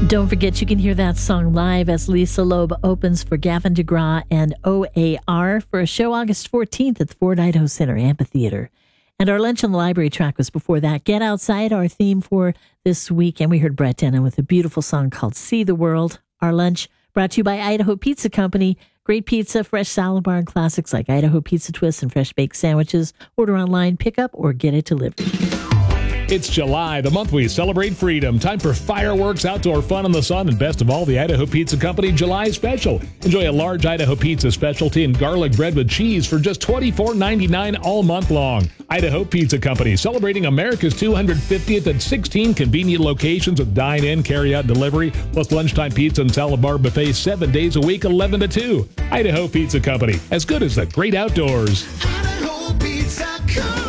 Don't forget you can hear that song live as Lisa Loeb opens for Gavin DeGraw and OAR for a show August 14th at the Ford Idaho Center Amphitheater. And our Lunch on the Library track was before that. Get Outside, our theme for this week. And we heard Brett Dennen with a beautiful song called See the World. Our lunch brought to you by Idaho Pizza Company. Great pizza, fresh salad bar, and classics like Idaho Pizza Twists and fresh baked sandwiches. Order online, pick up, or get it delivered. It's July, the month we celebrate freedom. Time for fireworks, outdoor fun in the sun, and best of all, the Idaho Pizza Company July Special. Enjoy a large Idaho Pizza specialty and garlic bread with cheese for just $24.99 all month long. Idaho Pizza Company, celebrating America's 250th at 16 convenient locations with dine-in, carry-out, delivery, plus lunchtime pizza and salad bar buffets 7 days a week, 11 to 2. Idaho Pizza Company, as good as the great outdoors. Idaho Pizza Company.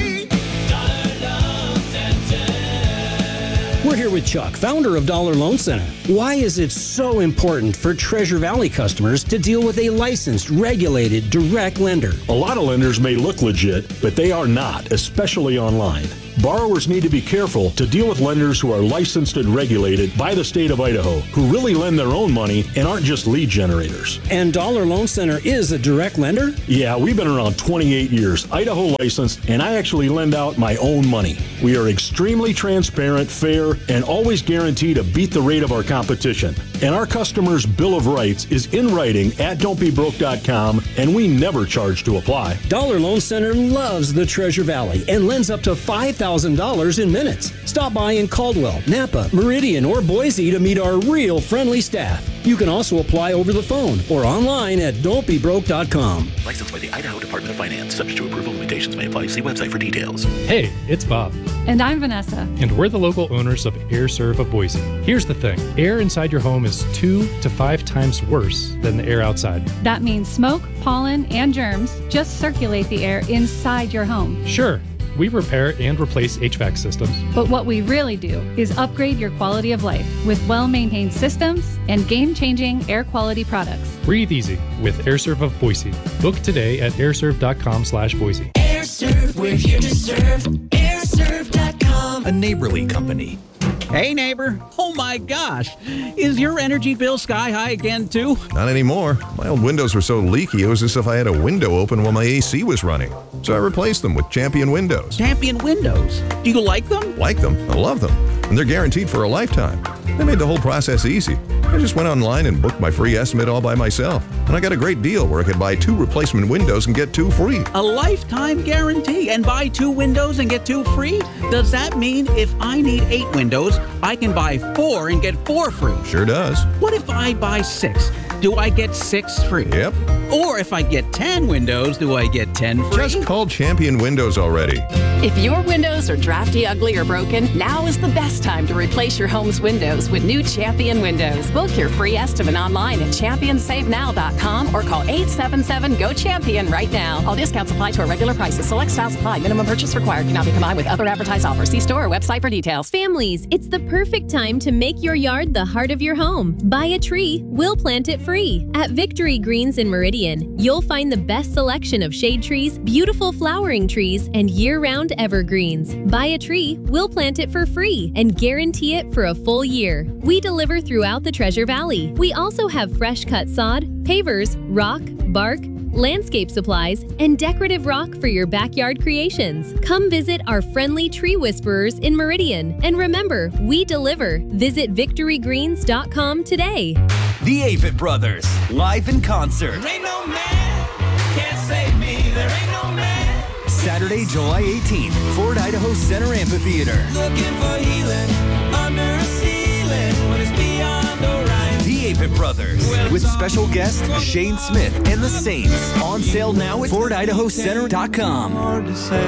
We're here with Chuck, founder of Dollar Loan Center. Why is it so important for Treasure Valley customers to deal with a licensed, regulated, direct lender? A lot of lenders may look legit, but they are not, especially online. Borrowers need to be careful to deal with lenders who are licensed and regulated by the state of Idaho, who really lend their own money and aren't just lead generators. And Dollar Loan Center is a direct lender? Yeah, we've been around 28 years, Idaho licensed, and I actually lend out my own money. We are extremely transparent, fair, and always guarantee to beat the rate of our competition. And our customers' Bill of Rights is in writing at don'tbebroke.com, and we never charge to apply. Dollar Loan Center loves the Treasure Valley and lends up to $5,000 in minutes. Stop by in Caldwell, Napa, Meridian, or Boise to meet our real friendly staff. You can also apply over the phone or online at don'tbebroke.com. Licensed by the Idaho Department of Finance. Subject to approval, limitations may apply. See website for details. Hey, it's Bob. And I'm Vanessa. And we're the local owners of AirServe of Boise. Here's the thing. Air inside your home is 2 to 5 times worse than the air outside. That means smoke, pollen, and germs just circulate the air inside your home. Sure, we repair and replace HVAC systems. But what we really do is upgrade your quality of life with well-maintained systems and game-changing air quality products. Breathe easy with AirServe of Boise. Book today at airserve.com/Boise. AirServe, we're here to serve. AirServe.com. A neighborly company. Hey, neighbor. Oh, my gosh. Is your energy bill sky high again, too? Not anymore. My old windows were so leaky, it was as if I had a window open while my AC was running. So I replaced them with Champion Windows. Champion Windows. Do you like them? Like them. I love them. And they're guaranteed for a lifetime. They made the whole process easy. I just went online and booked my free estimate all by myself. And I got a great deal where I could buy 2 replacement windows and get 2 free. A lifetime guarantee and buy 2 windows and get 2 free? Does that mean if I need 8 windows, I can buy 4 and get 4 free? Sure does. What if I buy 6? Do I get 6 free? Yep. Or if I get 10 windows, do I get 10 free? Just call Champion Windows already. If your windows are drafty, ugly, or broken, now is the best time to replace your home's windows with new Champion Windows. Book your free estimate online at championsavenow.com or call 877-GO-CHAMPION right now. All discounts apply to our regular prices. Select styles apply. Minimum purchase required. Cannot be combined with other advertised offers. See store or website for details. Families, it's the perfect time to make your yard the heart of your home. Buy a tree, we'll plant it free. At Victory Greens in Meridian, you'll find the best selection of shade trees, beautiful flowering trees, and year-round evergreens. Buy a tree, we'll plant it for free and guarantee it for a full year. We deliver throughout the Treasure Valley. We also have fresh cut sod, pavers, rock, bark, landscape supplies, and decorative rock for your backyard creations. Come visit our friendly tree whisperers in Meridian. And remember, we deliver. Visit victorygreens.com today. The Avett Brothers, live in concert. There ain't no man can't save me. There ain't no man. Saturday, July 18th, Ford Idaho Center Amphitheater. Looking for healing under a ceiling when it's beyond horizon. The Avett Brothers, with special guest Shane Smith and the Saints. On sale now at FordIdahoCenter.com. Hard to say.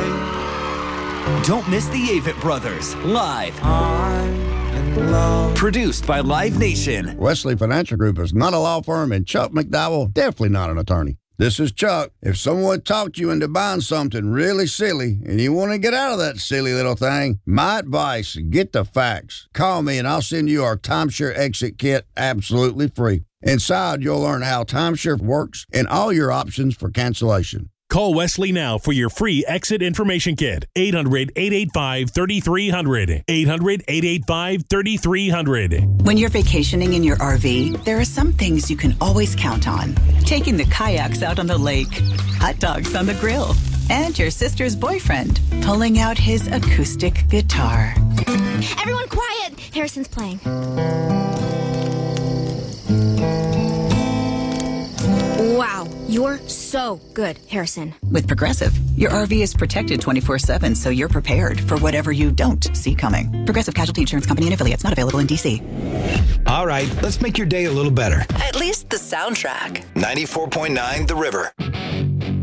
Don't miss the Avett Brothers, live. Love. Produced by Live Nation. Wesley Financial Group is not a law firm, and Chuck McDowell definitely not an attorney. This is Chuck. If someone talked you into buying something really silly and you want to get out of that silly little thing, my advice, get the facts. Call me and I'll send you our timeshare exit kit absolutely free. Inside, you'll learn how timeshare works and all your options for cancellation. Call Wesley now for your free exit information kit. 800-885-3300. 800-885-3300. When you're vacationing in your RV, there are some things you can always count on. Taking the kayaks out on the lake, hot dogs on the grill, and your sister's boyfriend pulling out his acoustic guitar. Everyone quiet! Harrison's playing. Wow, you're so good, Harrison. With Progressive, your RV is protected 24/7, so you're prepared for whatever you don't see coming. Progressive Casualty Insurance Company and affiliates, not available in D.C. All right, let's make your day a little better. At least the soundtrack. 94.9 The River.